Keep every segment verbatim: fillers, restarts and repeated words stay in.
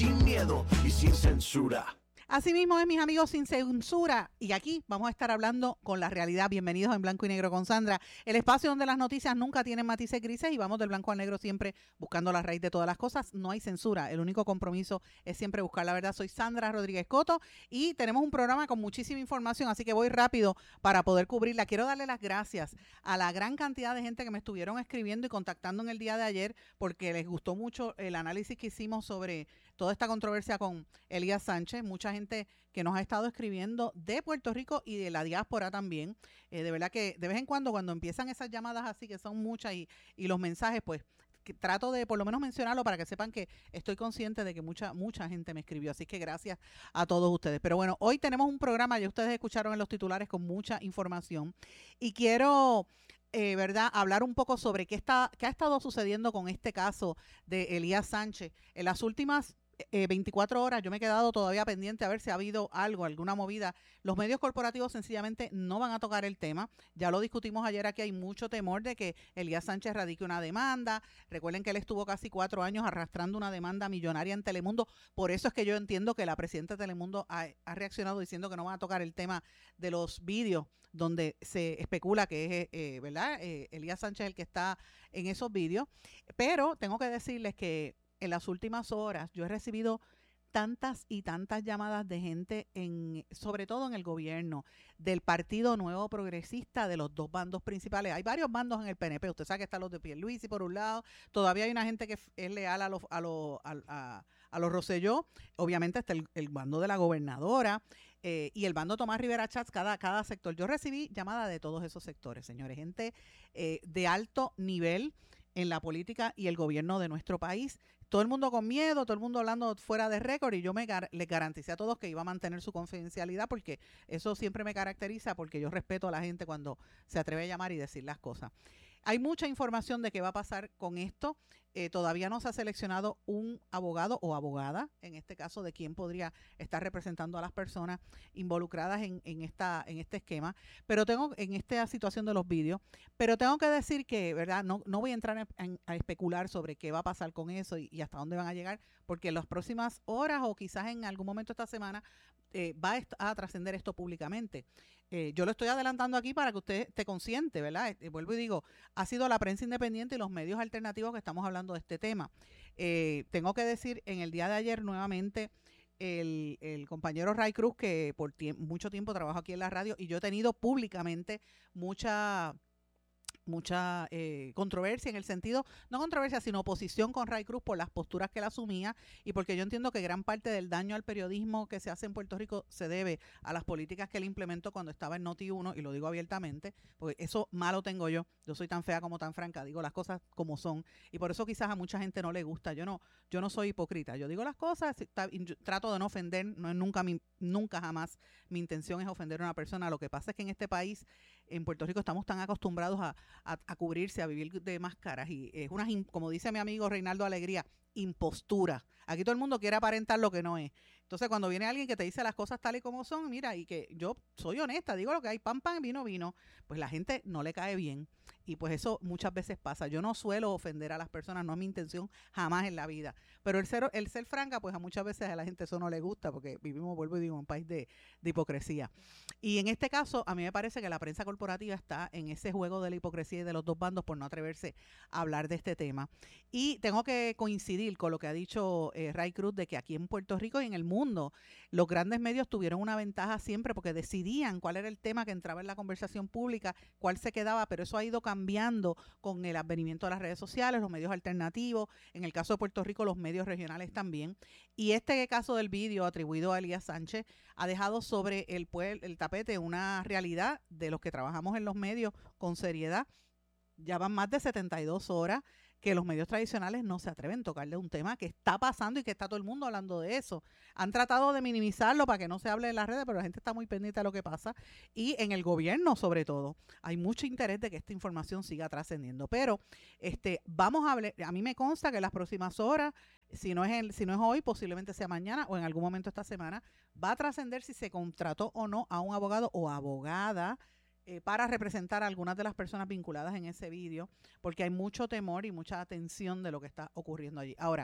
sin miedo y sin censura. Así mismo es, mis amigos, sin censura. Y aquí vamos a estar hablando con la realidad. Bienvenidos en Blanco y Negro con Sandra. El espacio donde las noticias nunca tienen matices grises y vamos del blanco al negro siempre buscando la raíz de todas las cosas. No hay censura. El único compromiso es siempre buscar la verdad. Soy Sandra Rodríguez Coto y tenemos un programa con muchísima información, así que voy rápido para poder cubrirla. Quiero darle las gracias a la gran cantidad de gente que me estuvieron escribiendo y contactando en el día de ayer porque les gustó mucho el análisis que hicimos sobre toda esta controversia con Elías Sánchez. Mucha gente que nos ha estado escribiendo de Puerto Rico y de la diáspora también. Eh, de verdad que de vez en cuando, cuando empiezan esas llamadas así, que son muchas, y, y los mensajes, pues que trato de por lo menos mencionarlo para que sepan que estoy consciente de que mucha mucha gente me escribió. Así que gracias a todos ustedes. Pero bueno, hoy tenemos un programa, ya ustedes escucharon en los titulares, con mucha información. Y quiero... Eh, ¿verdad? Hablar un poco sobre qué está, qué ha estado sucediendo con este caso de Elías Sánchez. En las últimas eh, veinticuatro horas yo me he quedado todavía pendiente a ver si ha habido algo, alguna movida. Los medios corporativos sencillamente no van a tocar el tema. Ya lo discutimos ayer aquí, hay mucho temor de que Elías Sánchez radique una demanda. Recuerden que él estuvo casi cuatro años arrastrando una demanda millonaria en Telemundo. Por eso es que yo entiendo que la presidenta de Telemundo ha, ha reaccionado diciendo que no van a tocar el tema de los vídeos donde se especula que es, eh, ¿verdad? Eh, Elías Sánchez el que está en esos vídeos. Pero tengo que decirles que en las últimas horas yo he recibido tantas y tantas llamadas de gente, en, sobre todo en el gobierno, del Partido Nuevo Progresista, de los dos bandos principales. Hay varios bandos en el P N P. Usted sabe que están los de Pierluisi por un lado. Todavía hay una gente que es leal a los, a los, a, a, a los Rosselló. Obviamente está el, el bando de la gobernadora eh, y el bando Tomás Rivera Chats, cada, cada sector. Yo recibí llamadas de todos esos sectores, señores. Gente eh, de alto nivel en la política y el gobierno de nuestro país. Todo el mundo con miedo, todo el mundo hablando fuera de récord, y yo me gar- les garanticé a todos que iba a mantener su confidencialidad, porque eso siempre me caracteriza, porque yo respeto a la gente cuando se atreve a llamar y decir las cosas. Hay mucha información de qué va a pasar con esto. Eh, todavía no se ha seleccionado un abogado o abogada, en este caso, de quién podría estar representando a las personas involucradas en, en, esta, en este esquema, pero tengo, en esta situación de los vídeos, pero tengo que decir que, ¿verdad? No, no voy a entrar en, en, a especular sobre qué va a pasar con eso y, y hasta dónde van a llegar, porque en las próximas horas o quizás en algún momento esta semana eh, va a, a trascender esto públicamente. Eh, yo lo estoy adelantando aquí para que usted esté consciente, ¿verdad? Eh, vuelvo y digo, ha sido la prensa independiente y los medios alternativos que estamos hablando de este tema. Eh, tengo que decir, en el día de ayer nuevamente, el, el compañero Ray Cruz, que por tie- mucho tiempo trabajó aquí en la radio, y yo he tenido públicamente mucha... mucha eh, controversia en el sentido, no controversia, sino oposición con Ray Cruz por las posturas que él asumía y porque yo entiendo que gran parte del daño al periodismo que se hace en Puerto Rico se debe a las políticas que él implementó cuando estaba en Noti uno, y lo digo abiertamente, porque eso malo tengo yo, yo soy tan fea como tan franca, digo las cosas como son, y por eso quizás a mucha gente no le gusta. Yo no, yo no soy hipócrita, yo digo las cosas, trato de no ofender, no es nunca mi, nunca jamás mi intención es ofender a una persona. Lo que pasa es que en este país, en Puerto Rico, estamos tan acostumbrados a A, a cubrirse, a vivir de máscaras, y es una, como dice mi amigo Reinaldo Alegría, impostura. Aquí todo el mundo quiere aparentar lo que no es. Entonces, cuando viene alguien que te dice las cosas tal y como son, mira, y que yo soy honesta, digo lo que hay, pan, pan, vino, vino, pues la gente no le cae bien. Y pues eso muchas veces pasa. Yo no suelo ofender a las personas, no es mi intención jamás en la vida. Pero el ser, el ser franca, pues a muchas veces a la gente eso no le gusta, porque vivimos, vuelvo y digo, en un país de, de hipocresía. Y en este caso, a mí me parece que la prensa corporativa está en ese juego de la hipocresía y de los dos bandos por no atreverse a hablar de este tema. Y tengo que coincidir con lo que ha dicho eh, Ray Cruz, de que aquí en Puerto Rico y en el mundo los grandes medios tuvieron una ventaja siempre porque decidían cuál era el tema que entraba en la conversación pública, cuál se quedaba, pero eso ha ido cambiando con el advenimiento de las redes sociales, los medios alternativos, en el caso de Puerto Rico los medios regionales también. Y este caso del vídeo atribuido a Elías Sánchez ha dejado sobre el, el tapete una realidad de los que trabajamos en los medios con seriedad. Ya van más de setenta y dos horas que los medios tradicionales no se atreven a tocarle un tema que está pasando y que está todo el mundo hablando de eso. Han tratado de minimizarlo para que no se hable en las redes, pero la gente está muy pendiente de lo que pasa. Y en el gobierno, sobre todo, hay mucho interés de que esta información siga trascendiendo. Pero este, vamos a hablar, a mí me consta que en las próximas horas, si no es el, si no es hoy, posiblemente sea mañana o en algún momento esta semana, va a trascender si se contrató o no a un abogado o abogada Eh, para representar a algunas de las personas vinculadas en ese vídeo, porque hay mucho temor y mucha atención de lo que está ocurriendo allí. Ahora,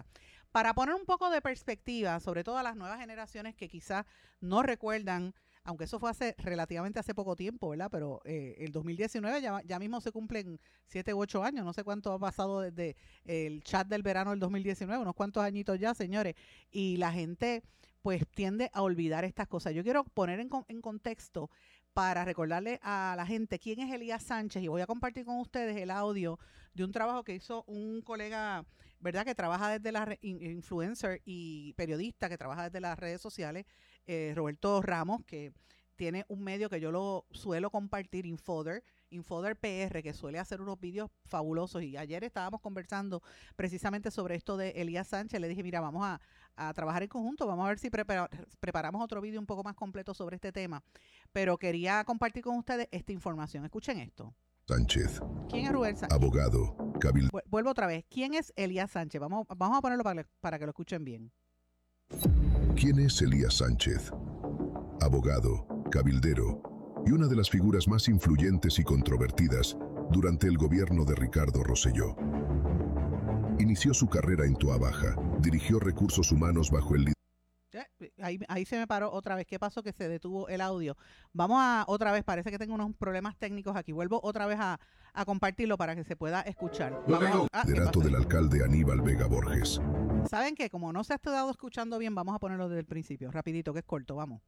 Para poner un poco de perspectiva, sobre todo a las nuevas generaciones que quizás no recuerdan, aunque eso fue hace relativamente hace poco tiempo, ¿verdad? Pero eh, el dos mil diecinueve ya, ya mismo se cumplen siete u ocho años, no sé cuánto ha pasado desde el chat del verano del dos mil diecinueve, unos cuantos añitos ya, señores, y la gente pues tiende a olvidar estas cosas. Yo quiero poner en, en contexto para recordarle a la gente quién es Elías Sánchez, y voy a compartir con ustedes el audio de un trabajo que hizo un colega, ¿verdad?, que trabaja desde la influencer y periodista que trabaja desde las redes sociales, eh, Roberto Ramos, que tiene un medio que yo lo suelo compartir, Infoder, Infoder P R, que suele hacer unos vídeos fabulosos. Y ayer estábamos conversando precisamente sobre esto de Elías Sánchez. Le dije, mira, vamos a, a trabajar en conjunto, vamos a ver si prepara, preparamos otro vídeo un poco más completo sobre este tema. Pero quería compartir con ustedes esta información. Escuchen esto. Sánchez. ¿Quién es Rubén Sánchez? Abogado, cabildero. Vuelvo otra vez. ¿Quién es Elías Sánchez? Vamos, vamos a ponerlo para, para que lo escuchen bien. ¿Quién es Elías Sánchez? Abogado, cabildero y una de las figuras más influyentes y controvertidas durante el gobierno de Ricardo Rosselló. Inició su carrera en Toa Baja, dirigió recursos humanos bajo el Ahí, ahí se me paró otra vez. ¿Qué pasó? Que se detuvo el audio. Vamos a otra vez. Parece que tengo unos problemas técnicos aquí. Vuelvo otra vez a, a compartirlo para que se pueda escuchar. Vamos a, ah, liderato del alcalde Aníbal Vega Borges. ¿Saben qué? Como no se ha estado escuchando bien, vamos a ponerlo desde el principio. Rapidito, que es corto. Vamos.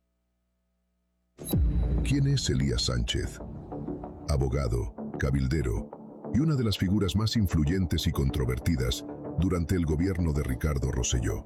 ¿Quién es Elías Sánchez? Abogado, cabildero y una de las figuras más influyentes y controvertidas durante el gobierno de Ricardo Rosselló.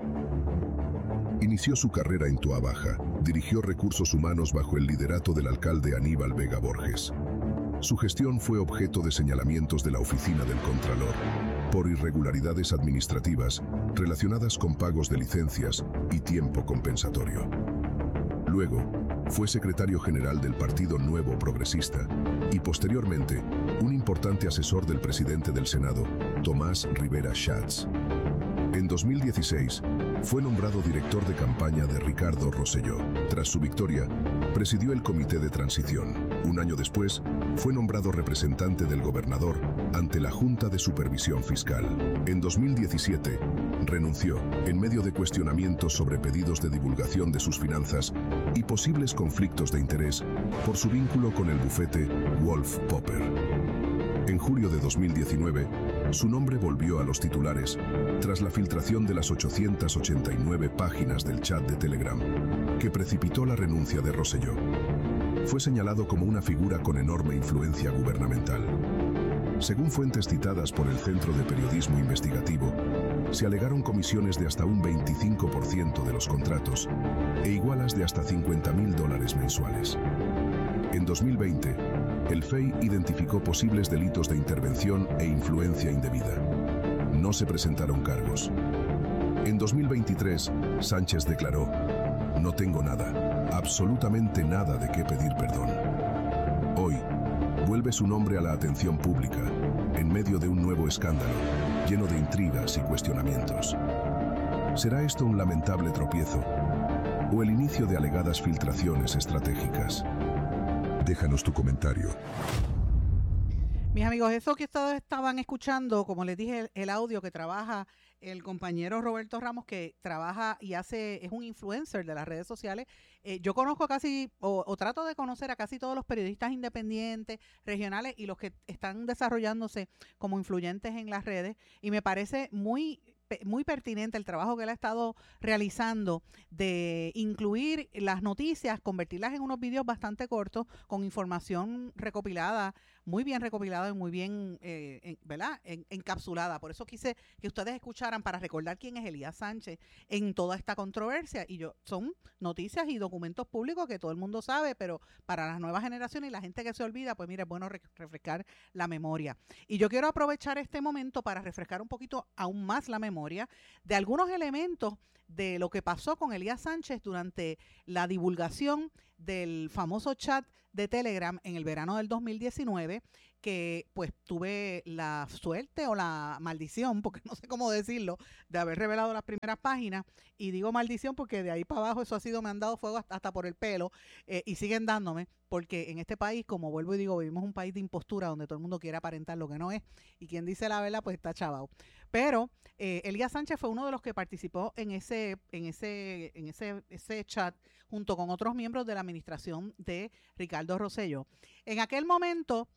Inició su carrera en Toa Baja, dirigió recursos humanos bajo el liderato del alcalde Aníbal Vega Borges. Su gestión fue objeto de señalamientos de la Oficina del Contralor por irregularidades administrativas relacionadas con pagos de licencias y tiempo compensatorio. Luego, fue secretario general del Partido Nuevo Progresista y posteriormente un importante asesor del presidente del Senado, Tomás Rivera Schatz. En dos mil dieciséis, fue nombrado director de campaña de Ricardo Rosselló. Tras su victoria, presidió el Comité de Transición. Un año después, fue nombrado representante del gobernador ante la Junta de Supervisión Fiscal. En dos mil diecisiete, renunció en medio de cuestionamientos sobre pedidos de divulgación de sus finanzas y posibles conflictos de interés por su vínculo con el bufete Wolf Popper. En julio de dos mil diecinueve, su nombre volvió a los titulares tras la filtración de las ochocientas ochenta y nueve páginas del chat de Telegram, que precipitó la renuncia de Rosselló. Fue señalado como una figura con enorme influencia gubernamental. Según fuentes citadas por el Centro de Periodismo Investigativo, se alegaron comisiones de hasta un veinticinco por ciento de los contratos e igualas de hasta cincuenta mil dólares mensuales. En dos mil veinte, el F E I identificó posibles delitos de intervención e influencia indebida. No se presentaron cargos. En dos mil veintitrés, Sánchez declaró: "No tengo nada, absolutamente nada de qué pedir perdón". Hoy, vuelve su nombre a la atención pública, en medio de un nuevo escándalo, lleno de intrigas y cuestionamientos. ¿Será esto un lamentable tropiezo o el inicio de alegadas filtraciones estratégicas? Déjanos tu comentario. Mis amigos, eso que ustedes estaban escuchando, como les dije, el, el audio que trabaja el compañero Roberto Ramos, que trabaja y hace, es un influencer de las redes sociales. Eh, yo conozco casi, o, o trato de conocer a casi todos los periodistas independientes, regionales y los que están desarrollándose como influyentes en las redes, y me parece muy muy pertinente el trabajo que él ha estado realizando de incluir las noticias, convertirlas en unos vídeos bastante cortos con información recopilada, muy bien recopilada y muy bien eh, en, ¿verdad? En, encapsulada. Por eso quise que ustedes escucharan para recordar quién es Elías Sánchez en toda esta controversia. Y yo son noticias y documentos públicos que todo el mundo sabe, pero para las nuevas generaciones y la gente que se olvida, pues mire, es bueno re- refrescar la memoria. Y yo quiero aprovechar este momento para refrescar un poquito aún más la memoria de algunos elementos de lo que pasó con Elías Sánchez durante la divulgación del famoso chat de Telegram en el verano del dos mil diecinueve, que pues tuve la suerte o la maldición, porque no sé cómo decirlo, de haber revelado las primeras páginas, y digo maldición porque de ahí para abajo eso ha sido, me han dado fuego hasta, hasta por el pelo, eh, y siguen dándome, porque en este país, como vuelvo y digo, vivimos un país de impostura donde todo el mundo quiere aparentar lo que no es, y quien dice la verdad pues está chavado. Pero eh, Elías Sánchez fue uno de los que participó en ese, en ese, en ese, ese chat junto con otros miembros de la administración de Ricardo Rosselló. En aquel momento,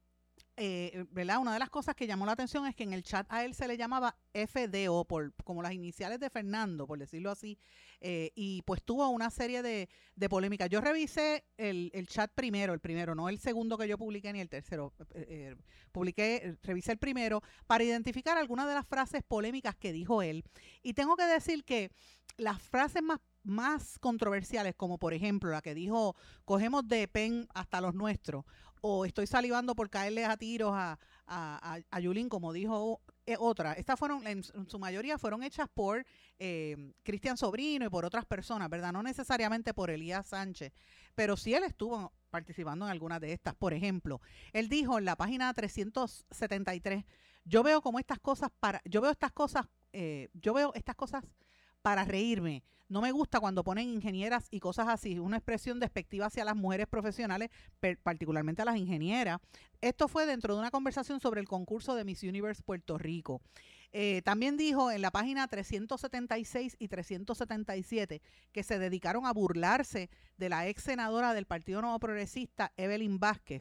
Eh, ¿verdad? Una de las cosas que llamó la atención es que en el chat a él se le llamaba F D O, por, como las iniciales de Fernando, por decirlo así, eh, y pues tuvo una serie de, de polémicas. Yo revisé el, el chat primero, el primero, no el segundo que yo publiqué ni el tercero, eh, eh, publiqué, revisé el primero para identificar algunas de las frases polémicas que dijo él, y tengo que decir que las frases más más controversiales, como por ejemplo la que dijo, cogemos de pen hasta los nuestros, o estoy salivando por caerles a tiros a, a, a Yulín, como dijo eh, otra. Estas fueron, en, en su mayoría, fueron hechas por eh, Cristian Sobrino y por otras personas, ¿verdad? No necesariamente por Elías Sánchez, pero sí él estuvo participando en algunas de estas. Por ejemplo, él dijo en la página trescientos setenta y tres, yo veo como estas cosas para, yo veo estas cosas, eh, yo veo estas cosas para reírme. No me gusta cuando ponen ingenieras y cosas así, una expresión despectiva hacia las mujeres profesionales, particularmente a las ingenieras. Esto fue dentro de una conversación sobre el concurso de Miss Universe Puerto Rico. Eh, también dijo en la página trescientos setenta y seis y trescientos setenta y siete que se dedicaron a burlarse de la ex senadora del Partido Nuevo Progresista, Evelyn Vázquez.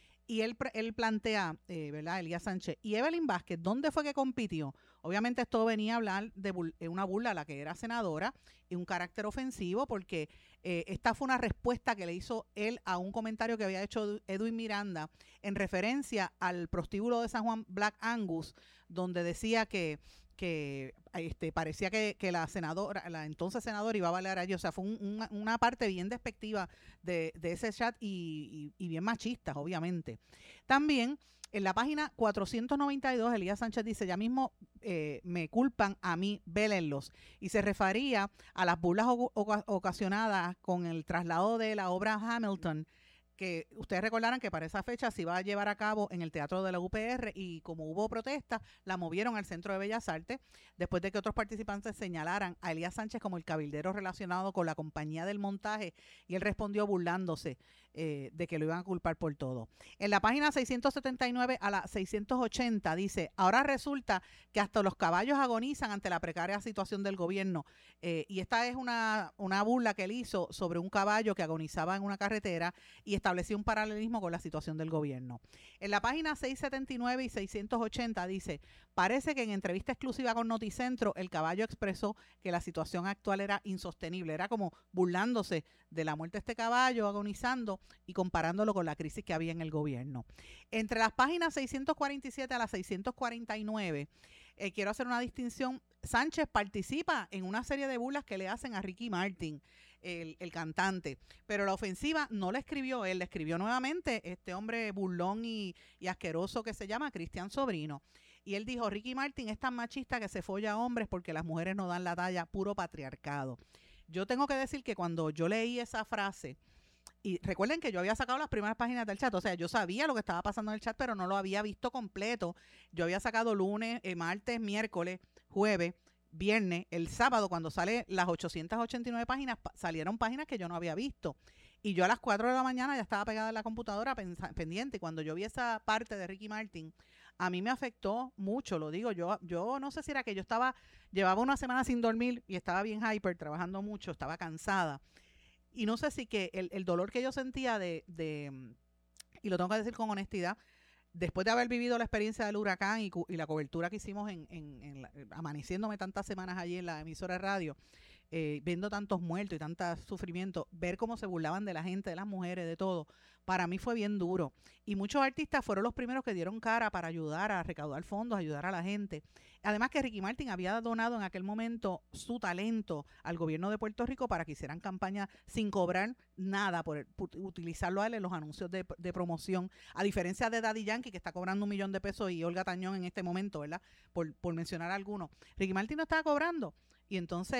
Y él, él plantea, eh, ¿verdad? Elías Sánchez. ¿Y Evelyn Vázquez dónde fue que compitió? Obviamente esto venía a hablar de bul- una burla a la que era senadora y un carácter ofensivo, porque eh, esta fue una respuesta que le hizo él a un comentario que había hecho Edwin Miranda en referencia al prostíbulo de San Juan Black Angus, donde decía que que este, parecía que, que la senadora, la entonces senadora iba a bailar allí. O sea, fue un, una, una parte bien despectiva de, de ese chat y, y, y bien machista, obviamente. También en la página cuatrocientos noventa y dos, Elías Sánchez dice, ya mismo eh, me culpan a mí, vélenlos. Y se refería a las burlas o, o, ocasionadas con el traslado de la obra Hamilton, que ustedes recordarán que para esa fecha se iba a llevar a cabo en el Teatro de la U P R, y como hubo protestas, la movieron al Centro de Bellas Artes, después de que otros participantes señalaran a Elías Sánchez como el cabildero relacionado con la compañía del montaje, y él respondió burlándose eh, de que lo iban a culpar por todo. En la página seiscientos setenta y nueve a la seiscientos ochenta dice, ahora resulta que hasta los caballos agonizan ante la precaria situación del gobierno, eh, y esta es una, una burla que él hizo sobre un caballo que agonizaba en una carretera, y estableció un paralelismo con la situación del gobierno. En la página seiscientos setenta y nueve y seiscientos ochenta dice, parece que en entrevista exclusiva con Noticentro, el caballo expresó que la situación actual era insostenible. Era como burlándose de la muerte de este caballo, agonizando, y comparándolo con la crisis que había en el gobierno. Entre las páginas seiscientos cuarenta y siete a las seiscientos cuarenta y nueve, eh, quiero hacer una distinción. Sánchez participa en una serie de burlas que le hacen a Ricky Martin, el, el cantante, pero la ofensiva no la escribió él, la escribió nuevamente este hombre burlón y, y asqueroso que se llama Cristian Sobrino. Y él dijo, Ricky Martin es tan machista que se folla a hombres porque las mujeres no dan la talla, puro patriarcado. Yo tengo que decir que cuando yo leí esa frase, y recuerden que yo había sacado las primeras páginas del chat, o sea, yo sabía lo que estaba pasando en el chat, pero no lo había visto completo. Yo había sacado lunes, eh, martes, miércoles, jueves, viernes, el sábado, cuando sale las ochocientas ochenta y nueve páginas, pa- salieron páginas que yo no había visto. Y yo a las cuatro de la mañana ya estaba pegada en la computadora pensa- pendiente. Y cuando yo vi esa parte de Ricky Martin, a mí me afectó mucho, lo digo. Yo yo no sé si era que yo estaba, llevaba una semana sin dormir y estaba bien hyper, trabajando mucho, estaba cansada. Y no sé si que el, el dolor que yo sentía de, de, y lo tengo que decir con honestidad, después de haber vivido la experiencia del huracán y, cu- y la cobertura que hicimos en, en, en la- amaneciéndome tantas semanas allí en la emisora de radio, eh, viendo tantos muertos y tanto sufrimiento, ver cómo se burlaban de la gente, de las mujeres, de todo, para mí fue bien duro. Y muchos artistas fueron los primeros que dieron cara para ayudar a recaudar fondos, ayudar a la gente. Además que Ricky Martin había donado en aquel momento su talento al gobierno de Puerto Rico para que hicieran campaña sin cobrar nada por, por utilizarlo a él en los anuncios de, de promoción, a diferencia de Daddy Yankee, que está cobrando un millón de pesos, y Olga Tañón en este momento, ¿verdad? Por, por mencionar algunos. Ricky Martin no estaba cobrando. Y entonces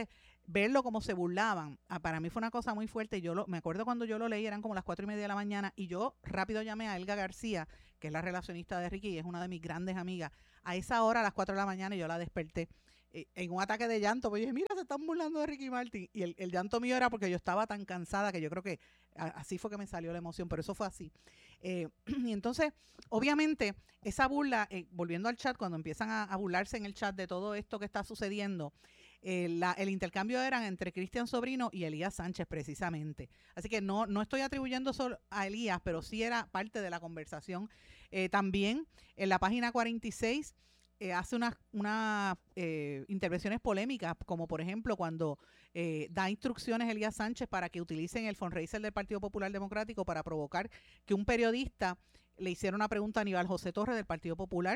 verlo como se burlaban, ah, para mí fue una cosa muy fuerte. Yo lo, me acuerdo cuando yo lo leí, eran como las cuatro y media de la mañana, y yo rápido llamé a Elga García, que es la relacionista de Ricky, y es una de mis grandes amigas, a esa hora, a las cuatro de la mañana, y yo la desperté eh, en un ataque de llanto, pues yo dije, mira, se están burlando de Ricky Martin, y el, el llanto mío era porque yo estaba tan cansada que yo creo que a, así fue que me salió la emoción, pero eso fue así. Eh, y entonces, obviamente, esa burla, eh, volviendo al chat, cuando empiezan a, a burlarse en el chat de todo esto que está sucediendo, Eh, la, el intercambio eran entre Cristian Sobrino y Elías Sánchez precisamente. Así que no, no estoy atribuyendo solo a Elías, pero sí era parte de la conversación. Eh, también en la página cuarenta y seis eh, hace unas una, eh, intervenciones polémicas, como por ejemplo cuando eh, da instrucciones Elías Sánchez para que utilicen el fundraiser del Partido Popular Democrático para provocar que un periodista le hiciera una pregunta a Aníbal José Torres del Partido Popular.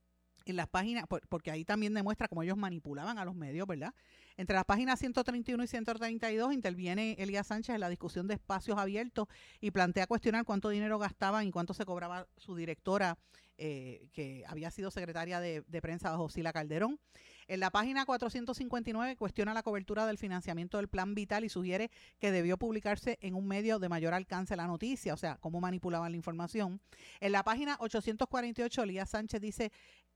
En las páginas, porque ahí también demuestra cómo ellos manipulaban a los medios, ¿verdad? Entre las páginas ciento treinta y uno y ciento treinta y dos interviene Elías Sánchez en la discusión de espacios abiertos y plantea cuestionar cuánto dinero gastaban y cuánto se cobraba su directora, eh, que había sido secretaria de, de prensa bajo Sila Calderón. En la página cuatrocientos cincuenta y nueve cuestiona la cobertura del financiamiento del Plan Vital y sugiere que debió publicarse en un medio de mayor alcance la noticia, o sea, cómo manipulaban la información. En la página ochocientos cuarenta y ocho, Elías Sánchez dice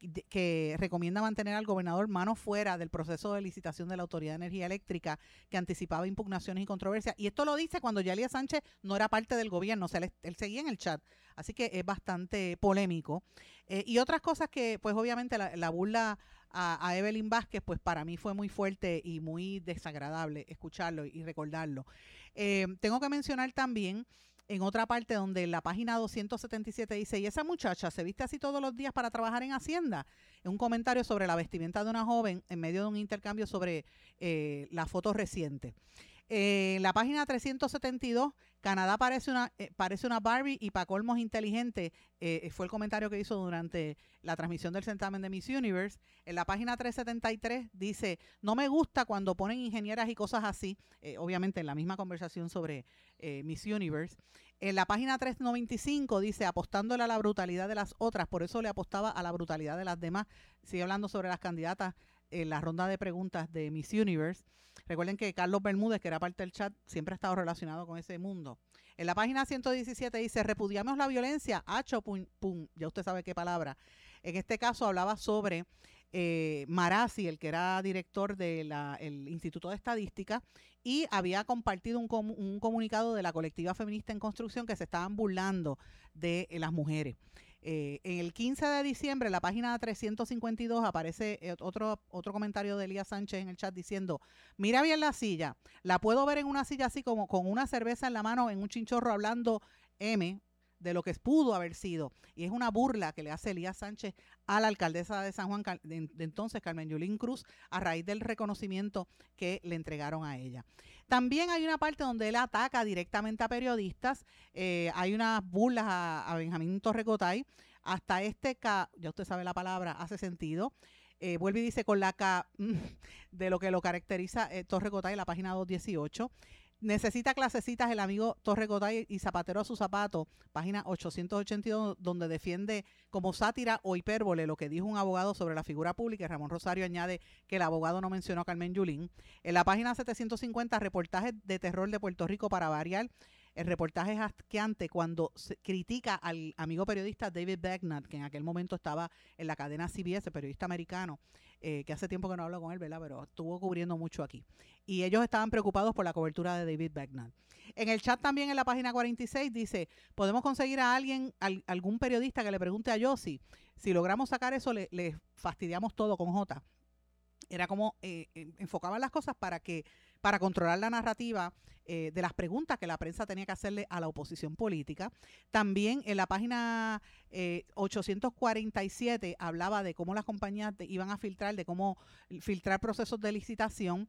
que recomienda mantener al gobernador mano fuera del proceso de licitación de la Autoridad de Energía Eléctrica que anticipaba impugnaciones y controversias. Y esto lo dice cuando ya Elías Sánchez no era parte del gobierno, o sea, él, él seguía en el chat. Así que es bastante polémico. Eh, y otras cosas que, pues obviamente la, la burla a, a Evelyn Vázquez, pues para mí fue muy fuerte y muy desagradable escucharlo y recordarlo. Eh, tengo que mencionar también en otra parte donde en la página doscientos setenta y siete dice, y esa muchacha se viste así todos los días para trabajar en Hacienda. En un comentario sobre la vestimenta de una joven en medio de un intercambio sobre eh, la foto reciente. Eh, en la página trescientos setenta y dos, Canadá parece una, eh, parece una Barbie y para colmos inteligente, eh, fue el comentario que hizo durante la transmisión del certamen de Miss Universe. En la página trescientos setenta y tres dice, no me gusta cuando ponen ingenieras y cosas así, eh, obviamente en la misma conversación sobre eh, Miss Universe. En la página trescientos noventa y cinco dice, apostándole a la brutalidad de las otras, por eso le apostaba a la brutalidad de las demás. Sigue hablando sobre las candidatas en la ronda de preguntas de Miss Universe. Recuerden que Carlos Bermúdez, que era parte del chat, siempre ha estado relacionado con ese mundo. En la página ciento diecisiete dice, repudiamos la violencia, hacho, pum, pum, ya usted sabe qué palabra. En este caso hablaba sobre eh, Marazzi, el que era director del Instituto de Estadística, y había compartido un, com un comunicado de la colectiva feminista en construcción que se estaban burlando de eh, las mujeres. Eh, en el quince de diciembre, en la página trescientos cincuenta y dos, aparece otro, otro comentario de Elías Sánchez en el chat diciendo, mira bien la silla, la puedo ver en una silla así como con una cerveza en la mano, en un chinchorro hablando M de lo que pudo haber sido. Y es una burla que le hace Elías Sánchez a la alcaldesa de San Juan, de, de entonces, Carmen Yulín Cruz, a raíz del reconocimiento que le entregaron a ella. También hay una parte donde él ataca directamente a periodistas. Eh, hay unas burlas a, a Benjamín Torrecotay. Hasta este, ca, ya usted sabe la palabra, hace sentido. Eh, vuelve y dice con la K de lo que lo caracteriza eh, Torrecotay, la página doscientos dieciocho. Necesita clasecitas el amigo Torrecotay y zapatero a su zapato, página ochocientos ochenta y dos, donde defiende como sátira o hipérbole lo que dijo un abogado sobre la figura pública. Ramón Rosario añade que el abogado no mencionó a Carmen Yulín. En la página setecientos cincuenta, reportajes de terror de Puerto Rico para variar. El reportaje es asqueante cuando se critica al amigo periodista David Begnaud, que en aquel momento estaba en la cadena C B S, periodista americano, eh, que hace tiempo que no hablo con él, ¿verdad? Pero estuvo cubriendo mucho aquí. Y ellos estaban preocupados por la cobertura de David Begnaud. En el chat también, en la página cuarenta y seis, dice, podemos conseguir a alguien, al, algún periodista que le pregunte a Yossi. Si logramos sacar eso, le, le fastidiamos todo con J. Era como eh, enfocaban las cosas para que para controlar la narrativa eh, de las preguntas que la prensa tenía que hacerle a la oposición política. También en la página eh, ochocientos cuarenta y siete hablaba de cómo las compañías de, iban a filtrar, de cómo filtrar procesos de licitación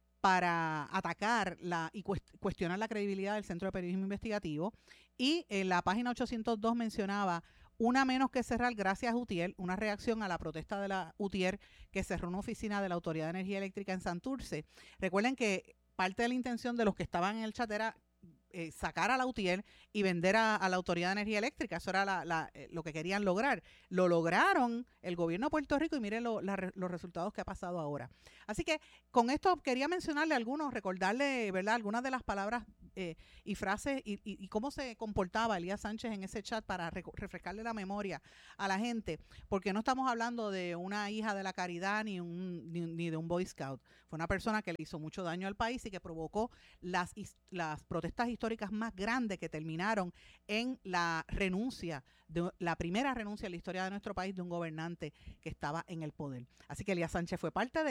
para atacar la y cuestionar la credibilidad del Centro de Periodismo Investigativo. Y en la página ochocientos dos mencionaba una menos que cerrar gracias a UTIER, una reacción a la protesta de la UTIER que cerró una oficina de la Autoridad de Energía Eléctrica en Santurce. Recuerden que parte de la intención de los que estaban en el chat era eh, sacar a Lautier y vender a, a la Autoridad de Energía Eléctrica. Eso era la, la, eh, lo que querían lograr. Lo lograron el gobierno de Puerto Rico y miren lo, la, los resultados que ha pasado ahora. Así que con esto quería mencionarle algunos, recordarle, ¿verdad?, algunas de las palabras eh, y frases y, y, y cómo se comportaba Elías Sánchez en ese chat para re, refrescarle la memoria a la gente, porque no estamos hablando de una hija de la caridad ni, un, ni, ni de un Boy Scout. Fue una persona que le hizo mucho daño al país y que provocó las, las protestas históricas más grandes que terminaron en la renuncia, de la primera renuncia en la historia de nuestro país de un gobernante que estaba en el poder. Así que Elías Sánchez fue parte de